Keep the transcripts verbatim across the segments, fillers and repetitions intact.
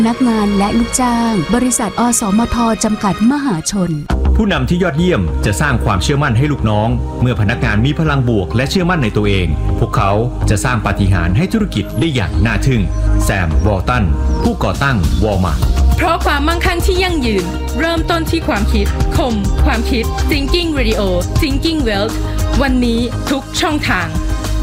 พนักงานและลูกจ้างบริษัทอสมทจำกัดมหาชนผู้นำที่ยอดเยี่ยมจะสร้างความเชื่อมั่นให้ลูกน้องเมื่อพนักงานมีพลังบวกและเชื่อมั่นในตัวเองพวกเขาจะสร้างปาฏิหาริย์ให้ธุรกิจได้อย่างน่าทึ่งแซม วอลตันผู้ก่อตั้งวอลมาร์ทเพราะความมั่งคั่งที่ยั่งยืนเริ่มต้นที่ความคิดคมความคิด Thinking Radio Thinking Wealth วันนี้ทุกช่องทาง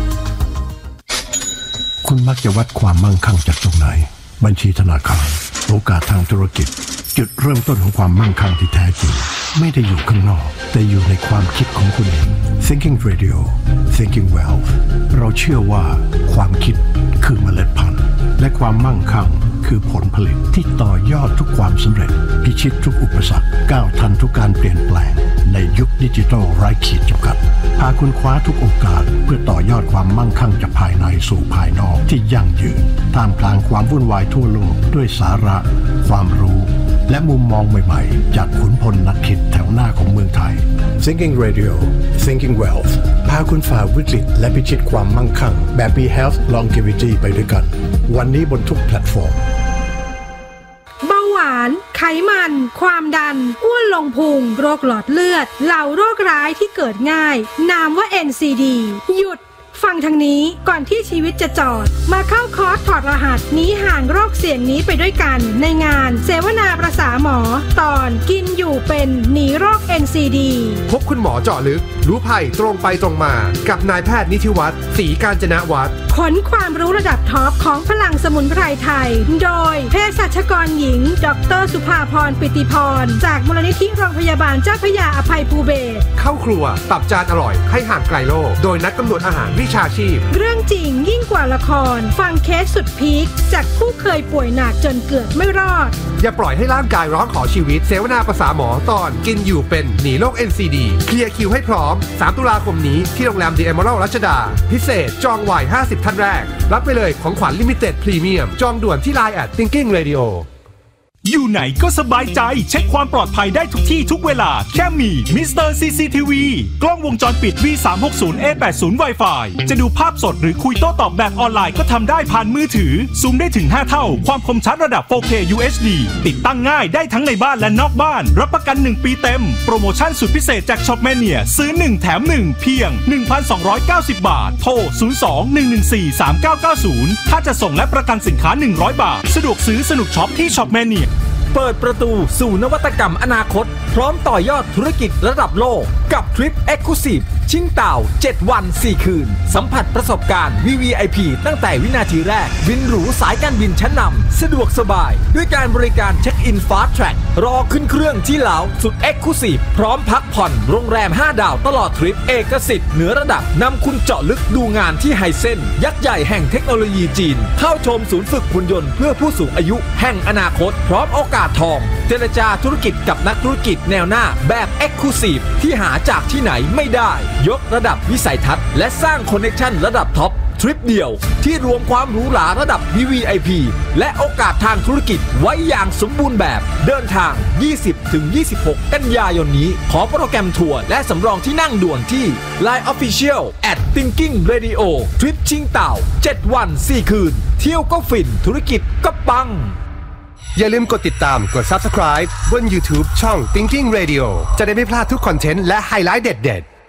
คุณมักจะวัดความมั่งคั่งจากตรงไหนบัญชีธนาคารโอกาสทางธุรกิจจุดเริ่มต้นของความมั่งคั่งที่แท้จริงไม่ได้อยู่ข้างนอกแต่อยู่ในความคิดของคุณเอง Thinking Radio Thinking Wealth เราเชื่อว่าความคิดคือเมล็ดพันธุ์และความมั่งคั่งคือผลผลิตที่ต่อยอดทุกความสำเร็จพิชิตทุกอุปสรรคก้าวทันทุกการเปลี่ยนแปลงในยุคดิจิทัลไร้ขีดจำกัดพาคุณคว้าทุกโอกาสเพื่อต่อยอดความมั่งคั่งจากภายในสู่ภายนอกที่ยั่งยืนท่ามกลางความวุ่นวายทั่วโลกด้วยสาระความรู้และมุมมองใหม่ๆจากขุนพลนักคิดแถวหน้าของเมืองไทย Thinking Radio Thinking Wealth พาคุณฝ่าวิกฤตและพิชิตความมั่งคั่งแบบ Be Health Longevity ไปด้วยกันวันนี้บนทุกแพลตฟอร์มเบาหวานไขมันความดันอ้วนลงพุงโรคหลอดเลือดเหล่าโรคร้ายที่เกิดง่ายนามว่า เอ็น ซี ดี หยุดฟังทางนี้ก่อนที่ชีวิตจะจอดมาเข้าคอร์สถอดรหัสหนีห่างโรคเสี่ยงนี้ไปด้วยกันในงานเสวนาประสาหมอตอนกินอยู่เป็นหนีโรค เอ็น ซี ดีพบคุณหมอเจาะลึกรู้ภัยตรงไปตรงมากับนายแพทย์นิธิวัฒน์ศรีกาญจนวัฒน์ขนความรู้ระดับท็อปของพลังสมุนไพรไทยโดยเภสัชกรหญิงดร.สุภาพรปิติพรจากมูลนิธิโรงพยาบาลเจ้าพระยาอภัยภูเบศรเข้าครัวตับจานอร่อยให้ห่างไกลโรคโดยนักกำหนดอาหารวิชาชีพเรื่องจริงยิ่งกว่าละครฟังเคสสุดพีคจากผู้เคยป่วยหนักจนเกือบไม่รอดอย่าปล่อยให้ร่างกายร้องขอชีวิตเสวนาประสาหมอตอนกินอยู่เป็นหนีโรค เอ็น ซี ดี เคลียร์คิวให้พร้อมสามตุลาคมนี้ที่โรงแรม The Emerald รัชดาพิเศษจองไวห้าสิบท่านแรกรับไปเลยของขวัญลิมิเต็ดพรีเมียมจองด่วนที่ ไลน์ แอท Thinking Radio อยู่ไหนก็สบายใจเช็คความปลอดภัยได้ทุกที่ทุกเวลาแค่มี มิสเตอร์ ซี ซี ที วี กล้องวงจรปิด วี สามหกศูนย์ เอ แปดสิบ Wi-Fi จะดูภาพสดหรือคุยโต้ตอบแบบออนไลน์ก็ทำได้ผ่านมือถือซูมได้ถึงห้าเท่าความคมชัดระดับ โฟร์เค ยู เอช ดี ติดตั้งง่ายได้ทั้งในบ้านและนอกบ้านรับประกันหนึ่งปีเต็มโปรโมชั่นสุดพิเศษจากช็อปแมเนียซื้อหนึ่งแถมหนึ่งเพียง หนึ่งพันสองร้อยเก้าสิบ บาทโทรศูนย์ สอง หนึ่ง หนึ่ง สี่ สาม เก้า เก้า ศูนย์ถ้าจะส่งและประกันสินค้าหนึ่งร้อยบาทสะดวกซื้อสนุกช็อปที่ช็อปแมเนียเปิดประตูสู่นวัตกรรมอนาคตพร้อมต่อยอดธุรกิจระดับโลกกับทริป Exclusive ชิงเต่าเจ็ดวันสี่คืนสัมผัสประสบการณ์ วี วี ไอ พี ตั้งแต่วินาทีแรกบินหรูสายการบินชั้นนำสะดวกสบายด้วยการบริการเช็คอิน Fast Track รอขึ้นเครื่องที่ลาวสุด Exclusive พร้อมพักผ่อนโรงแรมห้าดาวตลอดทริปเอกสิทธิ์เหนือระดับนำคุณเจาะลึกดูงานที่ไฮเซ็นยักษ์ใหญ่แห่งเทคโนโลยีจีนเข้าชมศูนย์ฝึกหุ่นยนต์เพื่อผู้สูงอายุแห่งอนาคตพร้อมโอกาสทองเจรจาธุรกิจกับนักธุรกิจแนวหน้าแบบ Exclusive ที่หาจากที่ไหนไม่ได้ยกระดับวิสัยทัศน์และสร้างคอนเนคชั่นระดับท็อปทริปเดียวที่รวมความหรูหราระดับ วี วี ไอ พี และโอกาสทางธุรกิจไว้อย่างสมบูรณ์แบบเดินทาง ยี่สิบถึงยี่สิบหก กันยายนนี้ขอโปรแกรมทัวร์และสำรองที่นั่งด่วนที่ ไลน์ Official แอท Thinking Radio ทริปชิงเต่าเจ็ดวันสี่คืนเที่ยวก็ฟินธุรกิจก็ปังอย่าลืมกดติดตามกด Subscribe บน YouTube ช่อง Thinking Radio จะได้ไม่พลาดทุกคอนเทนต์และไฮไลท์เด็ดๆ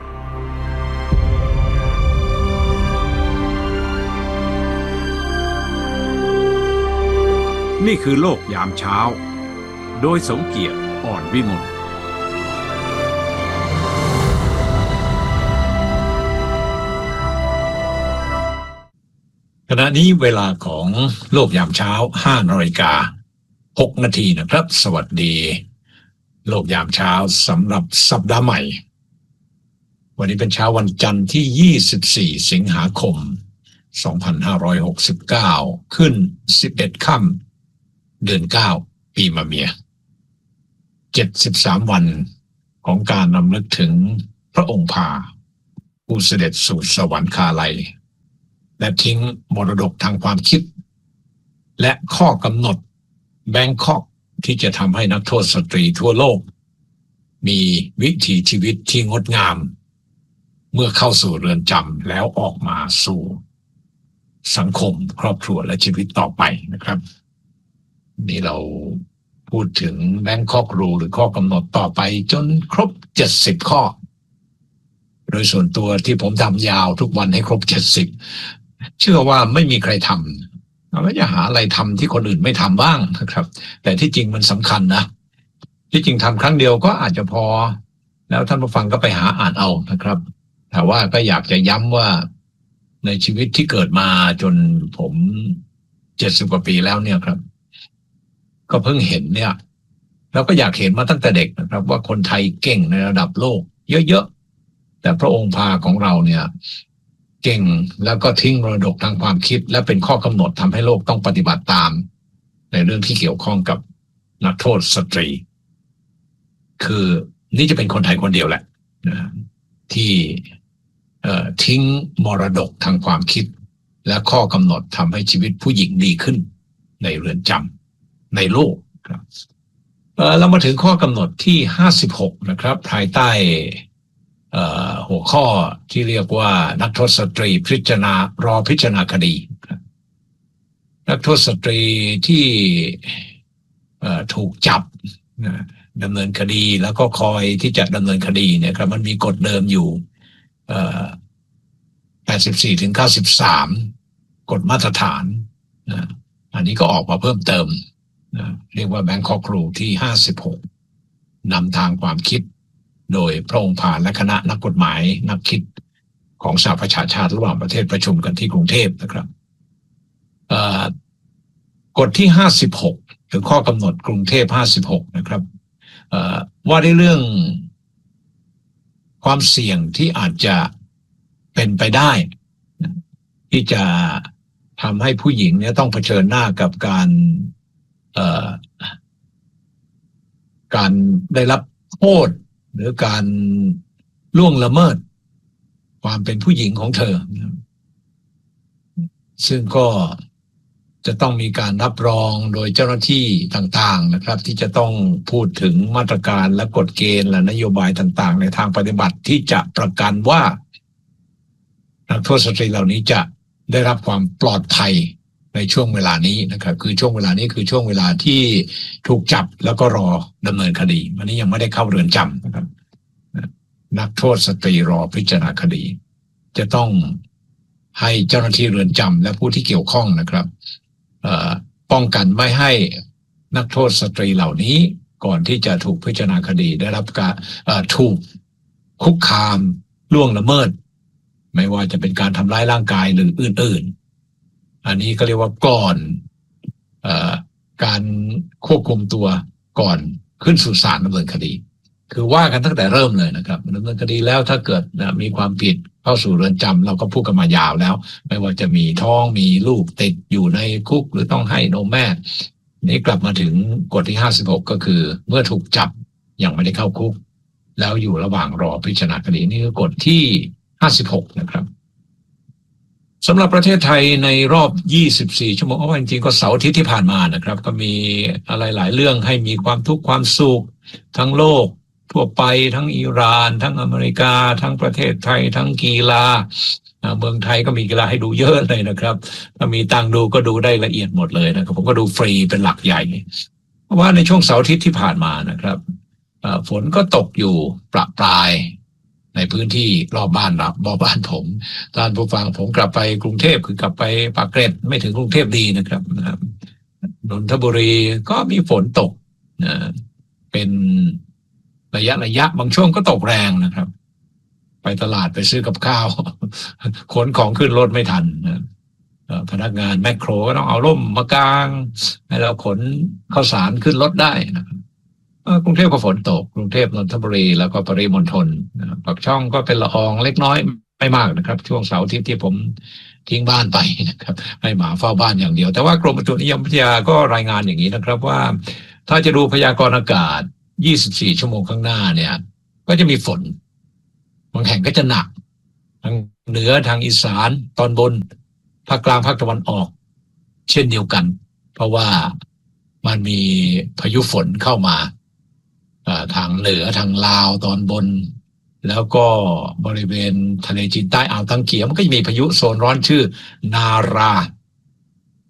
นี่คือโลกยามเช้าโดยสมเกียรติอ่อนวิมลขณะนี้เวลาของโลกยามเช้าห้านาฬิกาหกนาทีนะครับสวัสดีโลกยามเช้าสำหรับสัปดาห์ใหม่วันนี้เป็นเช้าวันจันทร์ที่ยี่สิบสี่สิงหาคมสองพันห้าร้อยหกสิบเก้าขึ้นสิบเอ็ดค่ำเดือนเก้าปีมะเมียเจ็ดสิบสามวันของการรำลึกถึงพระองค์พาผู้เสด็จสู่สวรรคาลัยและทิ้งมรดกทางความคิดและข้อกำหนดแบงคอกที่จะทำให้นักโทษสตรีทั่วโลกมีวิถีชีวิตที่งดงามเมื่อเข้าสู่เรือนจำแล้วออกมาสู่สังคมครอบครัวและชีวิตต่อไปนะครับนี่เราพูดถึง Bangkok Rule หรือข้อกำหนดต่อไปจนครบเจ็ดสิบข้อโดยส่วนตัวที่ผมทำยาวทุกวันให้ครบเจ็ดสิบเชื่อว่าไม่มีใครทำเราจะหาอะไรทำที่คนอื่นไม่ทำบ้างนะครับแต่ที่จริงมันสำคัญนะที่จริงทำครั้งเดียวก็อาจจะพอแล้วท่านผู้ฟังก็ไปหาอ่านเอานะครับแต่ว่าก็อยากจะย้ำว่าในชีวิตที่เกิดมาจนผมเจ็ดสิบกว่าปีแล้วเนี่ยครับก็เพิ่งเห็นเนี่ยเราก็อยากเห็นมาตั้งแต่เด็กนะครับว่าคนไทยเก่งในระดับโลกเยอะๆแต่พระองค์พาของเราเนี่ยเก่งแล้วก็ทิ้งมรดกทางความคิดและเป็นข้อกำหนดทำให้โลกต้องปฏิบัติตามในเรื่องที่เกี่ยวข้องกับนักโทษสตรีคือนี่จะเป็นคนไทยคนเดียวแหละที่ทิ้งมรดกทางความคิดและข้อกำหนดทำให้ชีวิตผู้หญิงดีขึ้นในเรือนจำในโลกครับเรามาถึงข้อกำหนดที่ห้าสิบหกนะครับภายใต้หัวข้อที่เรียกว่านักโทษสตรีพิจารณารอพิจารณาคดีนักโทษสตรีที่ถูกจับดำเนินคดีแล้วก็คอยที่จะดำเนินคดีเนี่ยครับมันมีกฎเดิมอยู่แปดสิบสี่ถึงเก้าสิบสามกฎมาตรฐานอันนี้ก็ออกมาเพิ่มเติมเรียกว่า Bangkok Rule ที่ห้าสิบหกนำทางความคิดโดยพระองค์ผ่านและคณะนักกฎหมายนักคิดของสหประชาชาติระหว่างประเทศประชุมกันที่กรุงเทพนะครับกฎที่ห้าสิบหกหรือข้อกำหนดกรุงเทพห้าสิบหกนะครับว่าในเรื่องความเสี่ยงที่อาจจะเป็นไปได้ที่จะทำให้ผู้หญิงเนี่ยต้องเผชิญหน้ากับการการได้รับโทษหรือการล่วงละเมิดความเป็นผู้หญิงของเธอซึ่งก็จะต้องมีการรับรองโดยเจ้าหน้าที่ต่างๆนะครับที่จะต้องพูดถึงมาตรการและกฎเกณฑ์และนโยบายต่างๆในทางปฏิบัติที่จะประกันว่านักโทษสตรีเหล่านี้จะได้รับความปลอดภัยในช่วงเวลานี้นะครับคือช่วงเวลานี้คือช่วงเวลาที่ถูกจับแล้วก็รอดำเนินคดีวันนี้ยังไม่ได้เข้าเรือนจำนะครับนักโทษสตรีรอพิจารณาคดีจะต้องให้เจ้าหน้าที่เรือนจำและผู้ที่เกี่ยวข้องนะครับป้องกันไม่ให้นักโทษสตรีเหล่านี้ก่อนที่จะถูกพิจารณาคดีได้รับการถูกคุกคามล่วงละเมิดไม่ว่าจะเป็นการทำร้ายร่างกายหรืออื่นๆอันนี้ก็เรียกว่าก่อนเอ่อการควบคุมตัวก่อนขึ้นสู่ศาลดำเนินคดีคือว่ากันตั้งแต่เริ่มเลยนะครับดำเนินคดีแล้วถ้าเกิดนะมีความผิดเข้าสู่เรือนจำเราก็พูดกันมายาวแล้วไม่ว่าจะมีท้องมีลูกติดอยู่ในคุกหรือต้องให้นมแม่นี้กลับมาถึงกฎที่ห้าสิบหกก็คือเมื่อถูกจับยังไม่ได้เข้าคุกแล้วอยู่ระหว่างรอพิจารณาคดีนี่คือกฎที่ห้าสิบหกนะครับสำหรับประเทศไทยในรอบยี่สิบสี่ชั่วโมงเพราะว่าจริงๆก็เสาร์อาทิตย์ที่ผ่านมานะครับก็มีอะไรหลายเรื่องให้มีความทุกข์ความสุขทั้งโลกทั่วไปทั้งอิหร่านทั้งอเมริกาทั้งประเทศไทยทั้งกีฬาเมืองไทยก็มีกีฬาให้ดูเยอะเลยนะครับถ้ามีตังดูก็ดูได้ละเอียดหมดเลยนะครับผมก็ดูฟรีเป็นหลักใหญ่เพราะว่าในช่วงเสาร์อาทิตย์ที่ผ่านมานะครับฝนก็ตกอยู่ประปรายในพื้นที่รอบบ้านรอบบ้านผมท่านผู้ฟังผมกลับไปกรุงเทพคือกลับไปปากเกร็ดไม่ถึงกรุงเทพดีนะครับนนทบุรีก็มีฝนตกนะเป็นระยะระยะบางช่วงก็ตกแรงนะครับไปตลาดไปซื้อกับข้าวขนของขึ้นรถไม่ทันนะพนักงานแมคโครก็ต้องเอาร่มมากางให้เราขนข้าวสารขึ้นรถได้นะครับกรุงเทพก็ฝนตกกรุงเทพนนทบุรีแล้วก็ปริมณฑลปากช่องก็เป็นละอองเล็กน้อยไม่มากนะครับช่วงเสาร์อาทิตย์ที่ผมทิ้งบ้านไปนะครับให้หมาเฝ้าบ้านอย่างเดียวแต่ว่ากรมอุตุนิยมวิทยาก็รายงานอย่างนี้นะครับว่าถ้าจะดูพยากรณ์อากาศยี่สิบสี่ชั่วโมงข้างหน้าเนี่ยก็จะมีฝนบางแห่งก็จะหนักทางเหนือทางอีสานตอนบนภาคกลางภาคตะวันออกเช่นเดียวกันเพราะว่ามันมีพายุฝนเข้ามาทางเหนือทางลาวตอนบนแล้วก็บริเวณทะเลจีนใต้อ่าวตังเกียมันก็จะมีพายุโซนร้อนชื่อนารา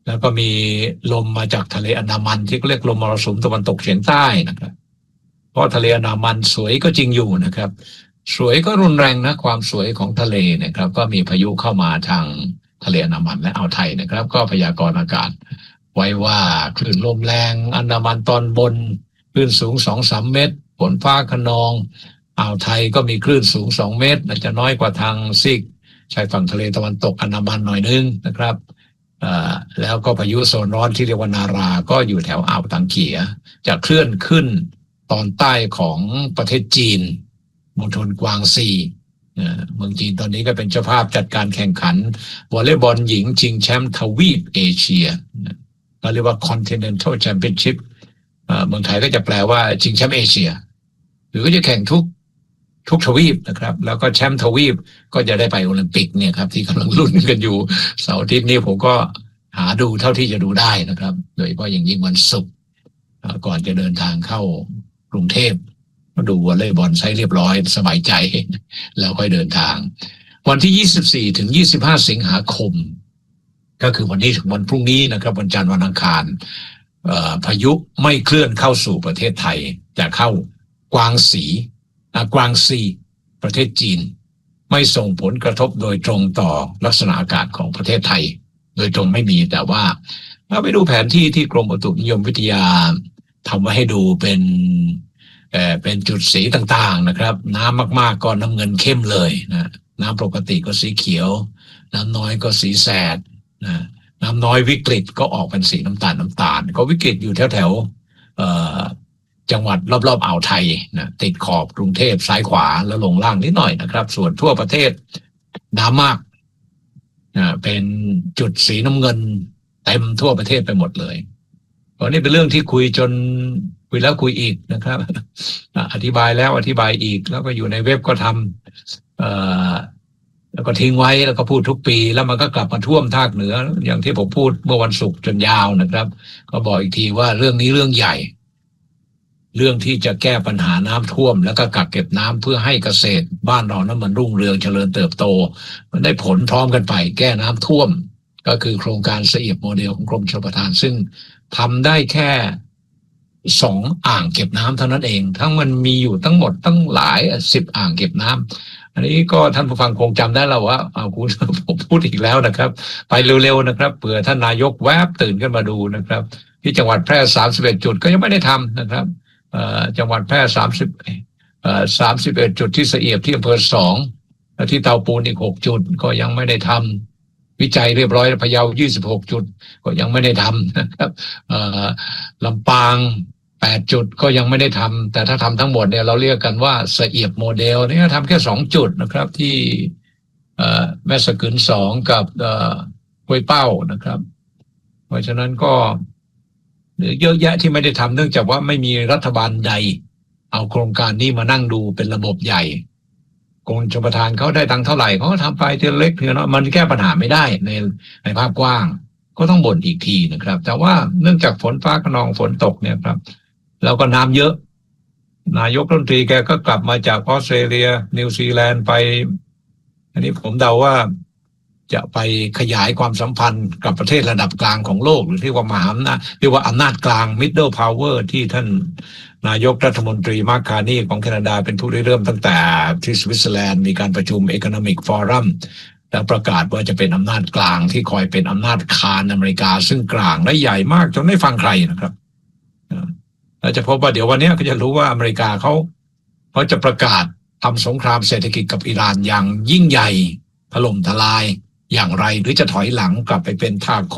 แล้วก็มีลมมาจากทะเลอันดามันที่เรียกลมมรสุมตะวันตกเฉียงใต้นะครับเพราะทะเลอันดามันสวยก็จริงอยู่นะครับสวยก็รุนแรงนะความสวยของทะเลนะครับก็มีพายุเข้ามาทางทะเลอันดามันและอ่าวไทยนะครับก็พยากรณ์อากาศไว้ว่าคลื่นลมแรงอันดามันตอนบนคลื่นสูง สองถึงสาม เมตรฝนฟ้าคะนองอ่าวไทยก็มีคลื่นสูงสองเมตรอาจจะน้อยกว่าทางซีกชายฝั่งทะเลตะวันตกอันดามันหน่อยนึงนะครับแล้วก็พายุโซนร้อนที่เรียกว่านาราก็อยู่แถวอ่าวตังเกียจะเคลื่อนขึ้นตอนใต้ของประเทศจีนมณฑลกวางซีเมืองจีนตอนนี้ก็เป็นเจ้าภาพจัดการแข่งขันวอลเลย์บอลหญิงชิงแชมป์ทวีปเอเชียก็เรียกว่า Continental Championship เมืองไทยก็จะแปลว่าชิงแชมป์เอเชียหรือก็จะแข่งทุกทุกทวีปนะครับแล้วก็แชมป์ทวีปก็จะได้ไปโอลิมปิกเนี่ยครับที่กำลังลุ้นกันอยู่เสาร์อาทิตย์นี้ผมก็หาดูเท่าที่จะดูได้นะครับโดยเฉพาะอย่างยิ่งวันศุกร์ก่อนจะเดินทางเข้ากรุงเทพมาดูวอลเลย์บอลใช้เรียบร้อยสบายใจแล้วค่อยเดินทางวันที่ยี่สิบสี่ถึงยี่สิบห้าสิงหาคมก็คือวันนี้ถึงวันพรุ่งนี้นะครับวันจันทร์วันอังคารพายุไม่เคลื่อนเข้าสู่ประเทศไทยจะเข้ากวางสีกวางซีประเทศจีนไม่ส่งผลกระทบโดยตรงต่อลักษณะอากาศของประเทศไทยโดยตรงไม่มีแต่ว่าถ้าไปดูแผนที่ที่กรมอุตุนิยมวิทยาทำไว้ให้ดูเป็นเอ่อเป็นจุดสีต่างๆนะครับน้ำมากๆก็น้ำเงินเข้มเลยนะน้ำปกติก็สีเขียวน้ำน้อยก็สีแสดนะน้ำน้อยวิกฤตก็ออกเป็นสีน้ำตาลน้ำตาลก็วิกฤตอยู่แถวๆเอ่อจังหวัดรอบๆอ่าวไทยนะติดขอบกรุงเทพซ้ายขวาแล้วลงล่างนิดหน่อยนะครับส่วนทั่วประเทศน้ำมากนะเป็นจุดสีน้ำเงินเต็มทั่วประเทศไปหมดเลยวันนี้เป็นเรื่องที่คุยจนคุยแล้วคุยอีกนะครับอธิบายแล้วอธิบายอีกแล้วก็อยู่ในเว็บก็ทำเอ่อแล้วก็ทิ้งไว้แล้วก็พูดทุกปีแล้วมันก็กลับมาท่วมภาคเหนืออย่างที่ผมพูดเมื่อวันศุกร์จนยาวนะครับก็บอกอีกทีว่าเรื่องนี้เรื่องใหญ่เรื่องที่จะแก้ปัญหาน้ำท่วมแล้วก็กักเก็บน้ำเพื่อให้เกษตรบ้านเรานั้นมันรุ่งเรืองเจริญเติบโตมันได้ผลพร้อมกันไปแก้น้ำท่วมก็คือโครงการเสียบโมเดลของกรมชลประทานซึ่งทำได้แค่สองอ่างเก็บน้ำเท่านั้นเองทั้งมันมีอยู่ทั้งหมดตั้งหลายสิบอ่างเก็บน้ำอันนี้ก็ท่านผู้ฟังคงจำได้แล้วว่าเอาคุณผมพูดอีกแล้วนะครับไปเร็วๆนะครับเผื่อท่านนายกแวบตื่นขึ้นมาดูนะครับที่จังหวัดแพร่สามสิบเอ็ดจุดก็ยังไม่ได้ทำนะครับจังหวัดแพร่สามสิบเอ่อสามสิบเอ็ดจุดที่สะเอียบที่อำเภอสองและที่เตาปูนอีกหกจุดก็ยังไม่ได้ทำวิจัยเรียบร้อยพะเยายี่สิบหกจุดก็ยังไม่ได้ทำนะครับลำปางแปดจุดก็ยังไม่ได้ทำแต่ถ้าทำทั้งหมดเนี่ยเราเรียกกันว่าสะเอียบโมเดลนี่ทำแค่สองจุดนะครับที่แม่สะกึนสองกับห้วยเป้านะครับเพราะฉะนั้นก็เยอะแยะที่ไม่ได้ทำเนื่องจากว่าไม่มีรัฐบาลใดเอาโครงการนี้มานั่งดูเป็นระบบใหญ่กรมชลประทานเขาได้ตังค์เท่าไหร่เขาก็ทำไปทีละเล็กทีละน้อยมันแก้ปัญหาไม่ได้ในในภาพกว้างก็ต้องบ่นอีกทีนะครับแต่ว่าเนื่องจากฝนฟ้าคะนองฝนตกเนี่ยครับแล้วก็น้ำเยอะนายกรัฐมนตรีแกก็กลับมาจากออสเตรเลียนิวซีแลนด์ไปอันนี้ผมเดาว่าจะไปขยายความสัมพันธ์กับประเทศระดับกลางของโลกหรือที่ว่ามหาอำนาจเรียกว่าอำนาจกลาง middle power ที่ท่านนายกรัฐมนตรีมาร์ค คาร์นีของแคนาดาเป็นผู้ได้เริ่มตั้งแต่ที่สวิตเซอร์แลนด์มีการประชุม Economic Forum แล้วประกาศว่าจะเป็นอำนาจกลางที่คอยเป็นอำนาจคานอเมริกาซึ่งกลางและใหญ่มากจนไม่ฟังใครนะครับเราจะพบว่าเดี๋ยววันนี้ก็จะรู้ว่าอเมริกาเขาเขาจะประกาศทำสงครามเศรษฐกิจกับอิหร่านอย่างยิ่งใหญ่ถล่มทลายอย่างไรหรือจะถอยหลังกลับไปเป็นท่าโค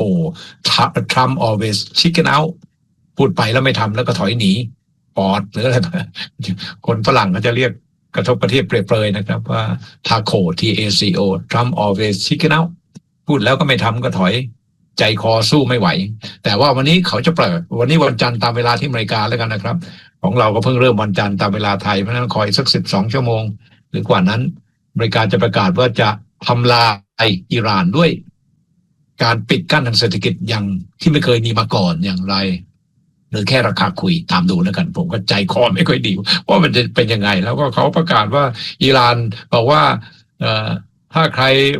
Trump always chicken out พูดไปแล้วไม่ทำแล้วก็ถอยหนีปอดหรืออะไรคนฝรั่งก็จะเรียกกระทบกระเทียบเปรยๆนะครับว่าทาโค T A C O Trump always chicken out พูดแล้วก็ไม่ทำก็ถอยใจคอสู้ไม่ไหวแต่ว่าวันนี้เขาจะเปิดวันนี้วันจันทร์ตามเวลาที่อเมริกาแล้วกันนะครับของเราก็เพิ่งเริ่มวันจันทร์ตามเวลาไทยเพราะฉะนั้นคอยสักสิบสองชั่วโมงหรือกว่านั้นอเมริกาจะประกาศว่าจะทำลายอิหร่านด้วยการปิดกั้นทางเศรษฐกิจอย่างที่ไม่เคยมีมาก่อนอย่างไรหรือแค่ราคาคุยตามดูแล้วกันผมก็ใจคอไม่ค่อยดีว่ามันจะเป็นยังไงแล้วก็เขาประกาศว่าอิหร่านบอกว่าเอ่อถ้าใคร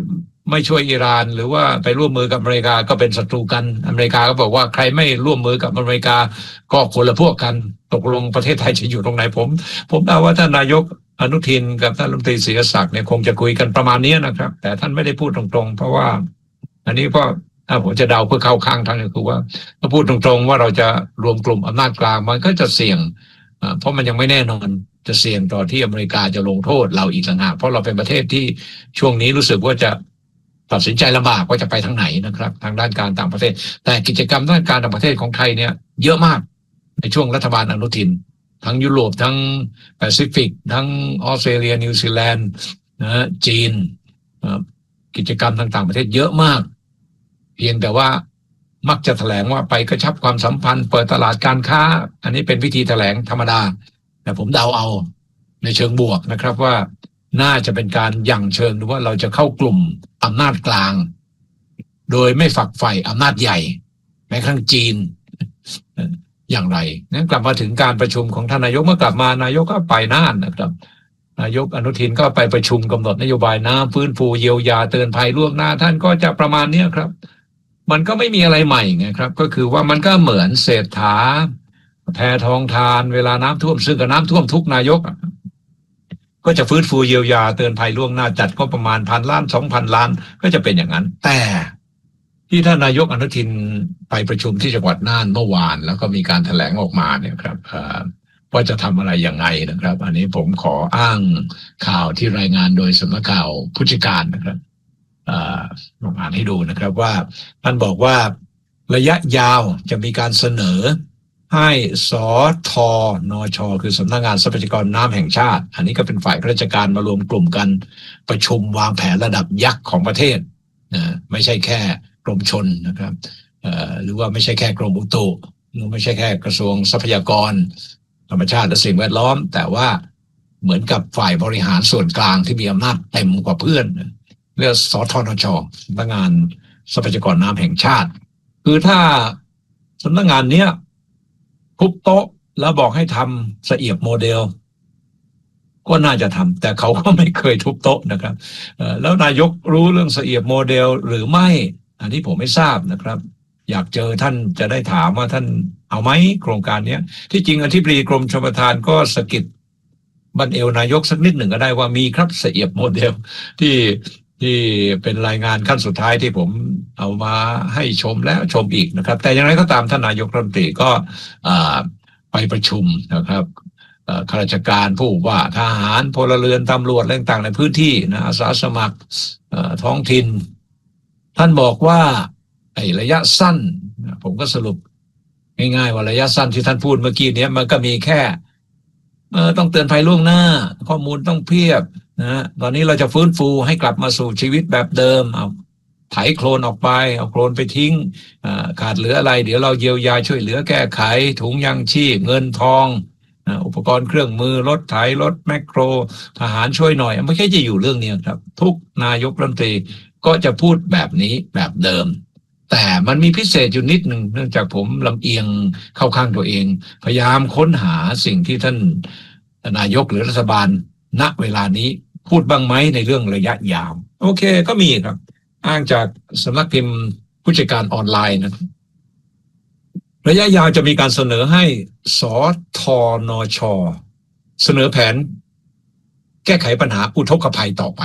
ไม่ช่วยอิหร่านหรือว่าไปร่วมมือกับอเมริกาก็เป็นศัตรูกันอเมริกาก็บอกว่าใครไม่ร่วมมือกับอเมริกาก็คนละพวกกันตกลงประเทศไทยจะอยู่ตรงไหนผมผมเดาว่าท่านนายกอนุทินกับท่านรัฐมนตรีศิริศักดิ์เนี่ยคงจะคุยกันประมาณนี้นะครับแต่ท่านไม่ได้พูดตรงๆเพราะว่าอันนี้ก็ผมจะเดาเพื่อเข้าข้างท่านก็คือว่าถ้าพูดตรงๆว่าเราจะรวมกลุ่มอำนาจกลางมันก็จะเสี่ยงเพราะมันยังไม่แน่นอนจะเสี่ยงต่อที่อเมริกาจะลงโทษเราอีกต่างหากเพราะเราเป็นประเทศที่ช่วงนี้รู้สึกว่าจะตัดสินใจลำบากว่าจะไปทางไหนนะครับทางด้านการต่างประเทศแต่กิจกรรมด้านการต่างประเทศของไทยเนี่ยเยอะมากในช่วงรัฐบาลอนุทินทั้งยุโรปทั้งแปซิฟิกทั้งออสเตรเลียนิวซีแลนด์นะจีนกิจกรรมต่างๆประเทศเยอะมากเพียงแต่ว่ามักจะแถลงว่าไปกระชับความสัมพันธ์เปิดตลาดการค้าอันนี้เป็นวิธีแถลงธรรมดาแต่ผมเดาเอาในเชิงบวกนะครับว่าน่าจะเป็นการยั่งเชิงดูว่าเราจะเข้ากลุ่มอำนาจกลางโดยไม่ฝักใฝ่อำนาจใหญ่แม้กระทั่งจีนอย่างไรนั้นกลับมาถึงการประชุมของท่านนายกเมื่อกลับมานายกก็ไปน่านนะครับนายกอนุทินก็ไปประชุมกำหนดนโยบายน้ำฟื้นฟูเยียวยาเตือนภัยล่วงหน้าท่านก็จะประมาณนี้ครับมันก็ไม่มีอะไรใหม่ไงครับก็คือว่ามันก็เหมือนเศรษฐาแพทองธารเวลาน้ำท่วมซึ่งกับน้ำท่วมทุกนายกก็จะฟื้นฟูเยียวยาเตือนภัยล่วงหน้าจัดก็ประมาณพันล้านสองพันล้านก็จะเป็นอย่างนั้นแต่ที่ท่านนายกอนุทินไปประชุมที่จังหวัดน่านเมื่อวานแล้วก็มีการแถลงออกมาเนี่ยครับว่าจะทำอะไรอย่างไรนะครับอันนี้ผมขออ้างข่าวที่รายงานโดยสำนักข่าวผู้จัดการนะครับลองอ่านให้ดูนะครับว่าท่านบอกว่าระยะยาวจะมีการเสนอให้สทนชคือสำนักงานทรัพยากรน้ำแห่งชาติอันนี้ก็เป็นฝ่ายราชการมารวมกลุ่มกันประชุมวางแผนระดับยักษ์ของประเทศนะไม่ใช่แค่กรมชลนะครับหรือว่าไม่ใช่แค่กรมอุตุหรือไม่ใช่แค่กระทรวงทรัพยากรธรรมชาติและสิ่งแวดล้อมแต่ว่าเหมือนกับฝ่ายบริหารส่วนกลางที่มีอำนาจเต็มกว่าเพื่อนเรียกสทนชสำนักงานทรัพยากรน้ำแห่งชาติคือถ้าสำนักงานเนี้ยทุบโต๊ะแล้วบอกให้ทำเสียบโมเดลก็น่าจะทำแต่เขาก็ไม่เคยทุบโต๊ะนะครับแล้วนายกรู้เรื่องเสียบโมเดลหรือไม่อันนี้ผมไม่ทราบนะครับอยากเจอท่านจะได้ถามว่าท่านเอาไหมโครงการนี้ที่จริงอธิบดีกรมชลประทานก็สะกิดบันเอวนายกสักนิดหนึ่งก็ได้ว่ามีครับเสียบโมเดลที่ที่เป็นรายงานขั้นสุดท้ายที่ผมเอามาให้ชมแล้วชมอีกนะครับแต่อย่างไรก็ตามท่านนายกรัฐมนตรีก็ไปประชุมนะครับข้าราชการผู้ว่าทหารพลเรือนตำรวจอะไรต่างๆในพื้นที่นะอาสาสมัครท้องถิ่นท่านบอกว่าไอ้ระยะสั้นผมก็สรุปง่ายๆว่าระยะสั้นที่ท่านพูดเมื่อกี้นี้มันก็มีแค่ต้องเตือนภัยล่วงหน้าข้อมูลต้องเพียบนะตอนนี้เราจะฟื้นฟูให้กลับมาสู่ชีวิตแบบเดิมเอาไถโคลนออกไปเอาโคลนไปทิ้งขาดเหลืออะไรเดี๋ยวเราเยียวยาช่วยเหลือแก้ไขถุงยังชีพเงินทองอุปกรณ์เครื่องมือรถไถรถแมคโครทหารช่วยหน่อยไม่ใช่จะอยู่เรื่องนี้ครับทุกนายกรัฐมนตรีก็จะพูดแบบนี้แบบเดิมแต่มันมีพิเศษอยู่นิดหนึ่งเนื่องจากผมลำเอียงเข้าข้างตัวเองพยายามค้นหาสิ่งที่ท่านนายกหรือรัฐบาลณเวลานี้พูดบ้างไหมในเรื่องระยะยาวโอเคก็มีครับอ้างจากสำนักพิมพ์ผู้จัดการออนไลน์นะระยะยาวจะมีการเสนอให้สทนชเสนอแผนแก้ไขปัญหาอุทกภัยต่อไป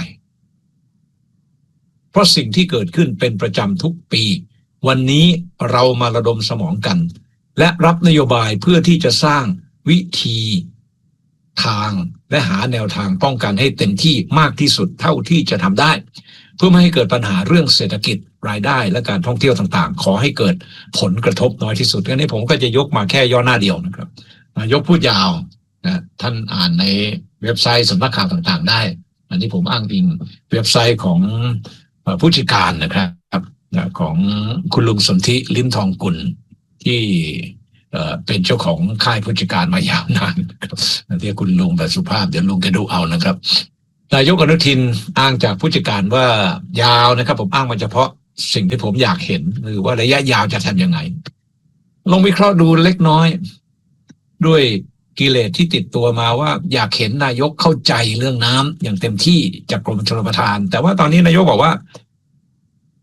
เพราะสิ่งที่เกิดขึ้นเป็นประจำทุกปีวันนี้เรามาระดมสมองกันและรับนโยบายเพื่อที่จะสร้างวิธีทางและหาแนวทางป้องกันให้เต็มที่มากที่สุดเท่าที่จะทำได้เพื่อไม่ให้เกิดปัญหาเรื่องเศรษฐกิจรายได้และการท่องเที่ยวต่างๆขอให้เกิดผลกระทบน้อยที่สุดงั้นนี้ผมก็จะยกมาแค่ย่อหน้าเดียวนะครับนายกพูดยาวนะท่านอ่านในเว็บไซต์สำนักข่าวต่างๆได้อันนี้ผมอ้างอิงเว็บไซต์ของผู้จัดการนะครับของคุณลุงสนธิลิ้มทองกุลที่เป็นเจ้าของค่ายผู้จัดการมายาวนานที่คุณลุงแบบสุภาพเดี๋ยวลุงแกดูเอานะครับนายกอนุทินอ้างจากผู้จัดการว่ายาวนะครับผมอ้างมาเฉพาะสิ่งที่ผมอยากเห็นหรือว่าระยะยาวจะทำยังไงลองวิเคราะห์ดูเล็กน้อยด้วยกิเลสที่ติดตัวมาว่าอยากเห็นนายกเข้าใจเรื่องน้ำอย่างเต็มที่จากกรมชลประทานแต่ว่าตอนนี้นายกบอกว่า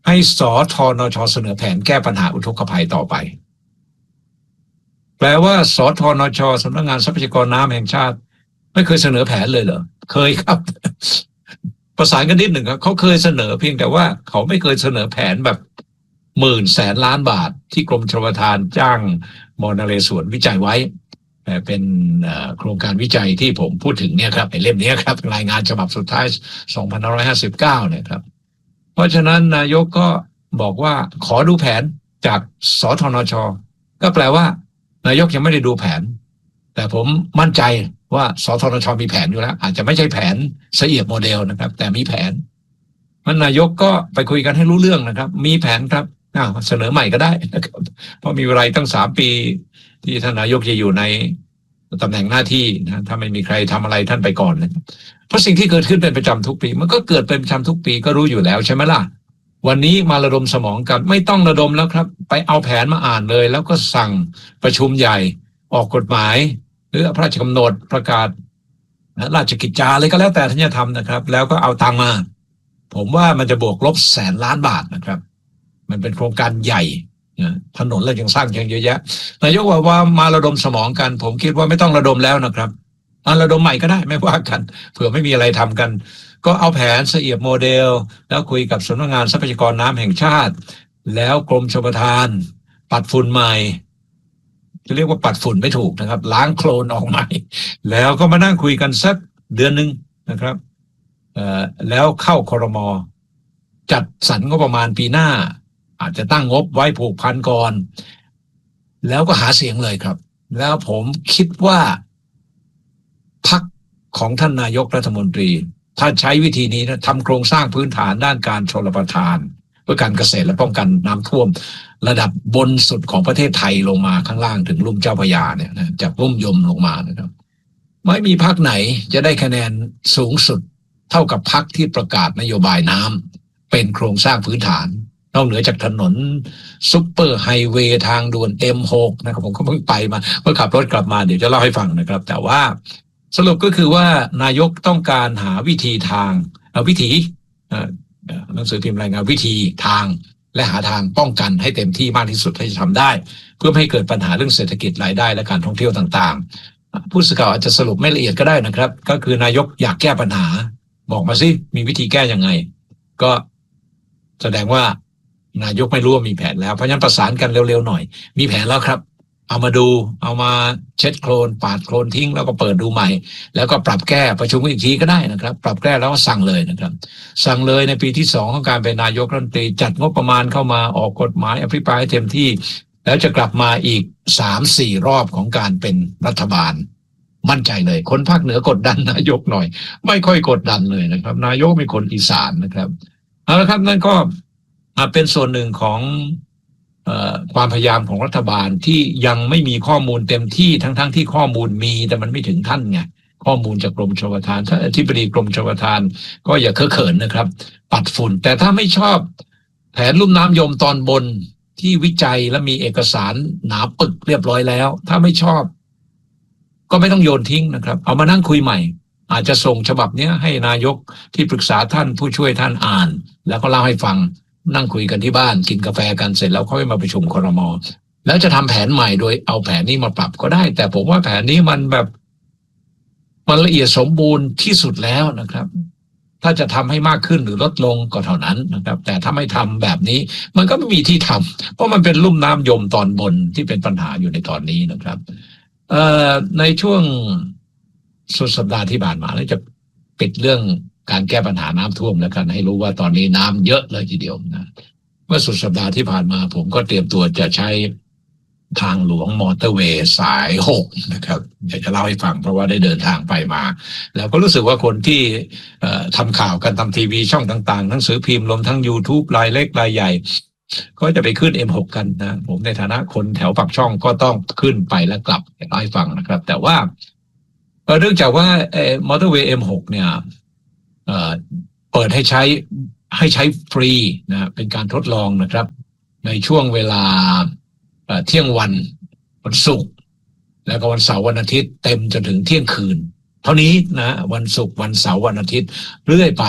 ให้สธนช.เสนอแผนแก้ปัญหาอุทกภัยต่อไปแปลว่าสธนช.สำนักงานทรัพยากรน้ำแห่งชาติไม่เคยเสนอแผนเลยเหรอเคยครับ ประสานกันนิดหนึ่งครับเขาเคยเสนอเพียงแต่ว่าเขาไม่เคยเสนอแผนแบบหมื่นแสนล้านบาทที่กรมชลประทานจ้างมอ นเรศวรวิจัยไว้เป็นโครงการวิจัยที่ผมพูดถึงเนี่ยครับในเล่มนี้ครับรายงานฉบับสุดท้ายสองพันห้าร้อยห้าสิบเก้าเนี่ยครับเพราะฉะนั้นนายกก็บอกว่าขอดูแผนจากสธนช.ก็แปลว่านายกยังไม่ได้ดูแผนแต่ผมมั่นใจว่าสธนช.มีแผนอยู่แล้วอาจจะไม่ใช่แผนเสียบโมเดลนะครับแต่มีแผนมันนายกก็ไปคุยกันให้รู้เรื่องนะครับมีแผนครับอ้าวเสนอใหม่ก็ได้นะครับเพราะมีเวลาตั้งสามปีที่ท่านนายกจะอยู่ในตำแหน่งหน้าที่นะถ้าไม่มีใครทำอะไรท่านไปก่อนนะเพราะสิ่งที่เกิดขึ้นเป็นประจำทุกปีมันก็เกิดเป็นประจำทุกปีก็รู้อยู่แล้วใช่ไหมล่ะวันนี้มาระดมสมองกันไม่ต้องระดมแล้วครับไปเอาแผนมาอ่านเลยแล้วก็สั่งประชุมใหญ่ออกกฎหมายหรือพระราชกำหนดประกาศราชกิจจาอะไรก็แล้วแต่ท่านจะทำนะครับแล้วก็เอาตังมาผมว่ามันจะบวกลบแสนล้านบาทนะครับมันเป็นโครงการใหญ่ถนนเรายังสร้างยังเยอะแยะนายกว่าว่ามาระดมสมองกันผมคิดว่าไม่ต้องระดมแล้วนะครับอ่ะระดมใหม่ก็ได้ไม่ว่ากันเผื่อไม่มีอะไรทำกันก็เอาแผนเสียบโมเดลแล้วคุยกับสำนักงานทรัพยากรน้ำแห่งชาติแล้วกรมชลประทานปัดฝุ่นใหม่จะเรียกว่าปัดฝุ่นไม่ถูกนะครับล้างโคลนออกใหม่แล้วก็มานั่งคุยกันสักเดือนนึงนะครับเอ่อแล้วเข้าครม.จัดสรรงบประมาณปีหน้าอาจจะตั้งงบไว้ผูกพันก่อนแล้วก็หาเสียงเลยครับแล้วผมคิดว่าพรรคของท่านนายกรัฐมนตรีถ้าใช้วิธีนี้นะทำโครงสร้างพื้นฐานด้านการชลประทานเพื่อการเกษตรและป้องกันน้ำท่วมระดับบนสุดของประเทศไทยลงมาข้างล่างถึงลุ่มเจ้าพระยาเนี่ยนะจากลุ่มยมลงมานะครับไม่มีพรรคไหนจะได้คะแนนสูงสุดเท่ากับพรรคที่ประกาศนโยบายน้ำเป็นโครงสร้างพื้นฐานนอกเหนือจากถนนซุปเปอร์ไฮเวย์ทางด่วน เอ็ม หก นะครับผมก็เพิ่งไปมาเมื่อขับรถกลับมาเดี๋ยวจะเล่าให้ฟังนะครับแต่ว่าสรุปก็คือว่านายกต้องการหาวิธีทางวิธีหนังสือพิมพ์รายงานวิธีทางและหาทางป้องกันให้เต็มที่มากที่สุดที่จะทำได้เพื่อไม่ให้เกิดปัญหาเรื่องเศรษฐกิจรายได้และการท่องเที่ยวต่างๆผู้สื่อข่าวอาจจะสรุปไม่ละเอียดก็ได้นะครับก็คือนายกอยากแก้ปัญหาบอกมาสิมีวิธีแก้ยังไงก็แสดงว่านายกไม่รู้ว่ามีแผนแล้วเพราะฉะนั้นประสานกันเร็วๆหน่อยมีแผนแล้วครับเอามาดูเอามาเช็ดโคลนปาดโคลนทิ้งแล้วก็เปิดดูใหม่แล้วก็ปรับแก้ประชุมอีกทีก็ได้นะครับปรับแก้แล้วก็สั่งเลยนะครับสั่งเลยในปีที่สองของการเป็นนายกรัฐมนตรีจัดงบประมาณเข้ามาออกกฎหมายอภิปรายเต็มที่แล้วจะกลับมาอีก สามถึงสี่ รอบของการเป็นรัฐบาลมั่นใจเลยคนภาคเหนือกดดันนายกหน่อยไม่ค่อยกดดันเลยนะครับนายกเป็นคนอีสานนะครับเอาละครับนั่นก็เป็นส่วนหนึ่งของเอ่อความพยายามของรัฐบาลที่ยังไม่มีข้อมูลเต็มที่ทั้งๆ ท, ที่ข้อมูลมีแต่มันไม่ถึงท่านไงข้อมูลจากกรมชลประทานถ้าอธิบดีกรมชลประทานก็อย่าเคอะเขินนะครับปัดฝุ่นแต่ถ้าไม่ชอบแผนลุ่มน้ำยมตอนบนที่วิจัยและมีเอกสารหนาปึกเรียบร้อยแล้วถ้าไม่ชอบก็ไม่ต้องโยนทิ้งนะครับเอามานั่งคุยใหม่อาจจะส่งฉบับนี้ให้นายกที่ปรึกษาท่านผู้ช่วยท่านอ่านแล้วก็เล่าให้ฟังนั่งคุยกันที่บ้านกินกาแฟกันเสร็จแล้วค่อยมาประชุมครม.แล้วจะทำแผนใหม่โดยเอาแผนนี้มาปรับก็ได้แต่ผมว่าแผนนี้มันแบบมันละเอียดสมบูรณ์ที่สุดแล้วนะครับถ้าจะทำให้มากขึ้นหรือลดลงก็เท่านั้นนะครับแต่ถ้าไม่ทำแบบนี้มันก็ไม่มีที่ทำเพราะมันเป็นลุ่มน้ำยมตอนบนที่เป็นปัญหาอยู่ในตอนนี้นะครับเอ่อในช่วงสุดสัปดาห์ที่ผ่านมาแล้วจะปิดเรื่องการแก้ปัญหาน้ำท่วมแล้วกันให้รู้ว่าตอนนี้น้ำเยอะเลยทีเดียวนะเมื่อสุดสัปดาห์ที่ผ่านมาผมก็เตรียมตัวจะใช้ทางหลวงมอเตอร์เวย์สายหกนะครับอยากจะเล่าให้ฟังเพราะว่าได้เดินทางไปมาแล้วก็รู้สึกว่าคนที่ทำข่าวกันทำทีวีช่องต่างๆหนังสือพิมพ์รวมทั้ง YouTube รายเล็กรายใหญ่ก็จะไปขึ้น เอ็ม หก กันนะผมในฐานะคนแถวปากช่องก็ต้องขึ้นไปและกลับเล่าให้ฟังนะครับแต่ว่าเนื่องจากว่ามอเตอร์เวย์ เอ็ม หก เนี่ยเอ่อเปิดให้ใช้ให้ใช้ฟรีนะเป็นการทดลองนะครับในช่วงเวลาเอ่อเที่ยงวันวันศุกร์แล้วก็วันเสาร์วันอาทิตย์เต็มจนถึงเที่ยงคืนเท่านี้นะวันศุกร์วันเสาร์วันอาทิตย์เรื่อยไป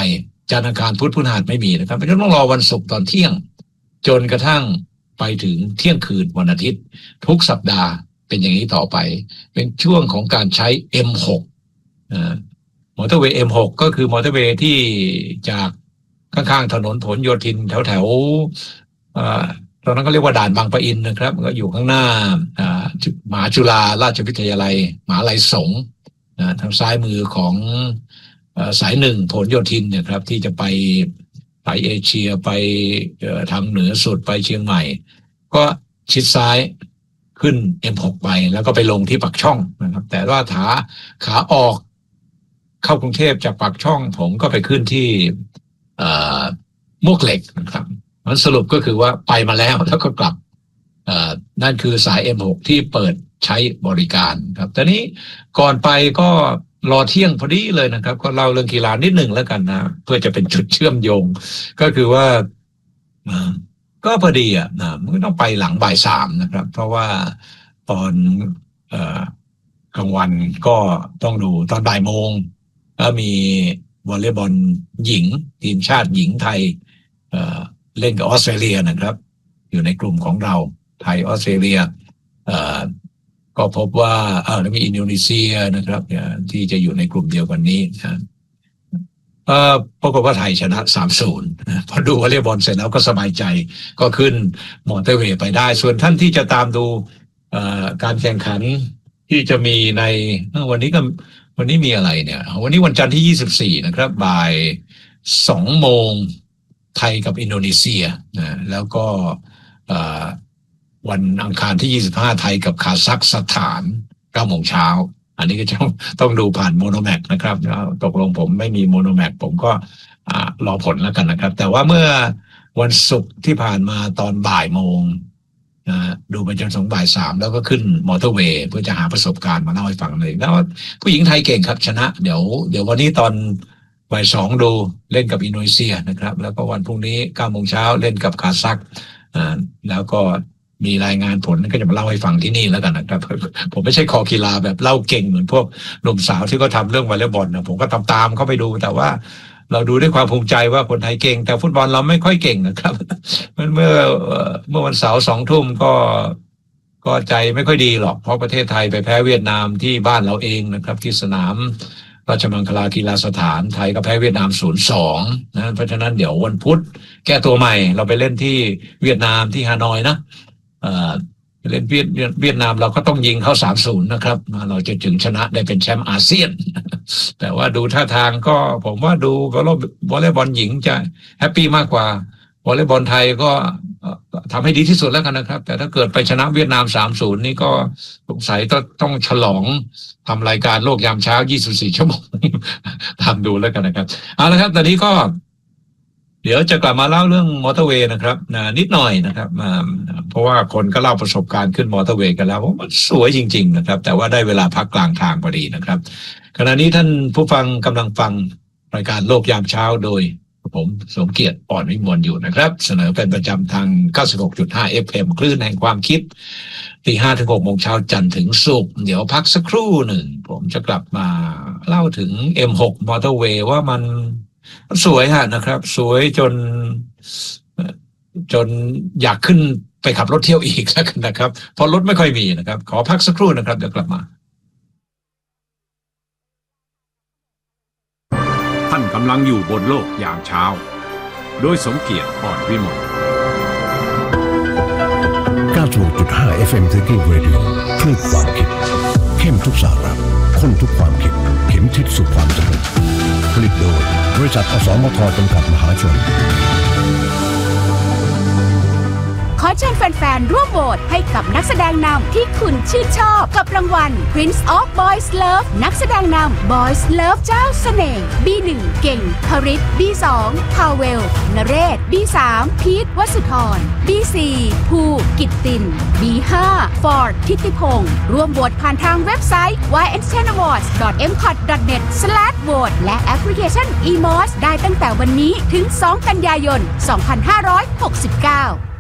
จันทร์อังคารพุธพฤหัสไม่มีนะครับเพราะฉะนั้นต้องรอวันศุกร์ตอนเที่ยงจนกระทั่งไปถึงเที่ยงคืนวันอาทิตย์ทุกสัปดาห์เป็นอย่างนี้ต่อไปเป็นช่วงของการใช้ เอ็ม หก นะมอเตอร์เวย์ เอ็ม หก ก็คือมอเตอร์เวย์ที่จากข้างๆถนนผลโยธินแถวแถวตอนนั้นก็เรียกว่าด่านบางปะอินนะครับก็อยู่ข้างหน้ามหาจุฬาราชวิทยาลัยมหาลัยสงฆ์ทางซ้ายมือของสายหนึ่งผลโยธินเนี่ยครับที่จะไปสายเอเชียไปทางเหนือสุดไปเชียงใหม่ก็ชิดซ้ายขึ้น เอ็ม หก ไปแล้วก็ไปลงที่ปากช่องนะครับแต่ว่าขาขาออกเข้ากรุงเทพจากปากช่องผมก็ไปขึ้นที่มวกเหล็กนะครับมันสรุปก็คือว่าไปมาแล้วแล้วก็กลับนั่นคือสาย เอ็ม หก ที่เปิดใช้บริการครับแต่นี้ก่อนไปก็รอเที่ยงพอดีเลยนะครับก็เล่าเรื่องกีฬานิดหนึ่งแล้วกันนะเพื่อจะเป็นจุดเชื่อมโยงก็คือว่าก็พอดีอ่ะนะมันก็ต้องไปหลังบ่ายสามนะครับเพราะว่าตอนกลางวันก็ต้องดูตอนบ่ายโมงก็มีวอลเลย์บอลหญิงทีมชาติหญิงไทยเอ่อเล่นกับออสเตรเลียนะครับอยู่ในกลุ่มของเราไทยออสเตรเลียเอ่อก็พบว่าเออแล้วมีอินโดนีเซียนะครับที่จะอยู่ในกลุ่มเดียวกันนี้นะเอ่อปรากฏว่าไทยชนะ สามศูนย์ พอดูวอลเลย์บอลเสร็จแล้วก็สบายใจก็ขึ้นมอเตอร์เวย์ไปได้ส่วนท่านที่จะตามดูเอ่อการแข่งขันที่จะมีในวันนี้ก็วันนี้มีอะไรเนี่ยวันนี้วันจันทร์ที่ยี่สิบสี่นะครับบ่ายสองโมงไทยกับอินโดนีเซียนะแล้วก็วันอังคารที่ยี่สิบห้าไทยกับคาซัคสถานเก้าโมงเช้าอันนี้ก็ต้องต้องดูผ่านโมโนแมกนะครับตกลงผมไม่มีโมโนแมกผมก็รอผลแล้วกันนะครับแต่ว่าเมื่อวันศุกร์ที่ผ่านมาตอนบ่ายโมงดูไปจนถึงบ่ายสามแล้วก็ขึ้นมอเตอร์เวย์เพื่อจะหาประสบการณ์มาเล่าให้ฟังเลยแล้วผู้หญิงไทยเก่งครับชนะเดี๋ยวเดี๋ยววันนี้ตอนบ่ายสองดูเล่นกับอินโดนีเซียนะครับแล้วก็วันพรุ่งนี้เก้าโมงเช้าเล่นกับคาซัคอ่าแล้วก็มีรายงานผลก็จะมาเล่าให้ฟังที่นี่แล้วกันนะครับผมไม่ใช่คอกีฬาแบบเล่าเก่งเหมือนพวกหนุ่มสาวที่เขาทำเรื่องวอลเลย์บอลนะผมก็ตามตามเข้าไปดูแต่ว่าเราดูด้วยความภูมิใจว่าคนไทยเก่งแต่ฟุตบอลเราไม่ค่อยเก่งนะครับเมื่อเมื่อวันเสาร์สองทุ่มก็ก็ใจไม่ค่อยดีหรอกเพราะประเทศไทยไปแพ้เวียดนามที่บ้านเราเองนะครับที่สนามราชมังคลากีฬาสถานไทยก็แพ้เวียดนาม ศูนย์สอง นะเพราะฉะนั้นเดี๋ยววันพุธแก้ตัวใหม่เราไปเล่นที่เวียดนามที่ฮานอยนะเอ่อเล่นเวียดเวียดนามเราก็ต้องยิงเข้า สามศูนย์ นะครับเราจะถึงชนะได้เป็นแชมป์อาเซียนแต่ว่าดูท่าทางก็ผมว่าดูวอลเลย์บอลหญิงจะแฮปปี้มากกว่าวอลเลย์บอลไทยก็ทำให้ดีที่สุดแล้วกันนะครับแต่ถ้าเกิดไปชนะเวียดนาม สามศูนย์ นี่ก็สงสัยต้องต้องฉลองทำรายการโลกยามเช้ายี่สิบสี่ชั่วโมงทำดูแล้วกันนะครับเอาละครับตอนนี้ก็เดี๋ยวจะกลับมาเล่าเรื่องมอเตอร์เวย์นะครับนะนิดหน่อยนะครับเพราะว่าคนก็เล่าประสบการณ์ขึ้นมอเตอร์เวย์กันแล้วมันสวยจริงๆนะครับแต่ว่าได้เวลาพักกลางทางพอดีนะครับขณะนี้ท่านผู้ฟังกำลังฟังรายการโลกยามเช้าโดยผมสมเกียรติอ่อนวิมลอยู่นะครับเสนอเป็นประจำทาง เก้าสิบหกจุดห้า เอฟ เอ็ม คลื่นแห่งความคิดตีห้าถึงหกโมงเช้าจันทร์ถึงศุกร์เดี๋ยวพักสักครู่หนึ่งผมจะกลับมาเล่าถึง เอ็ม หก มอเตอร์เวย์ว่ามันสวยฮะนะครับสวยจนจนอยากขึ้นไปขับรถเที่ยวอีกแล้วกันนะครับเพราะรถไม่ค่อยมีนะครับขอพักสักครู่นะครับเดี๋ยวกลับมาท่านกำลังอยู่บนโลกยามเช้าโดยสมเกียรติอ่อนวิมลเก้าสิบหกจุดห้า เอฟ เอ็ม Thinking Radio คลื่นความคิดเข้มทุกสาระข้นทุกความคิดเข็มทิศสู่ความสำเร็จผลิตโดยบริษัทอสมทจำกัดมหาชนขอเชิญแฟนๆร่วมโหวตให้กับนักแสดงนำที่คุณชื่นชอบกับรางวัล Prince of Boys Love นักแสดงนำ Boys Love เจ้าเสน่ห์ บี หนึ่ง เก่งคริส บี สอง พาเวลนเรศ บี สาม พีทวสุธร บี สี่ ภูกิตติน บี ห้า ฟอร์ดทิติพงศ์ร่วมโหวตผ่านทางเว็บไซต์ วาย เอ็น เทน อวอร์ดส์ ดอท เอ็ม คอท ดอท เน็ต สแลช โหวต และแอปพลิเคชัน อี มอส ได้ตั้งแต่วันนี้ถึงสองกันยายนสองพันห้าร้อยหกสิบเก้า